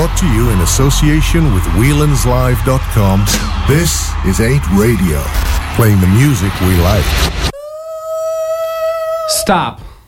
Brought to you in association with WheelandsLive.com, this is 8 Radio, playing the music we like. Stop.